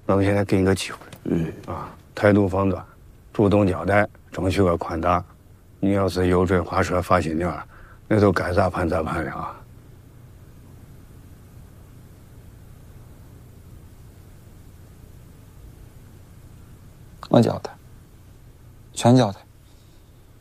那我现在给你个机会，态度放软，主动交代，争取个宽大。你要是油嘴滑舌发心眼，那都该咋判咋判了啊。 我交代，全交代。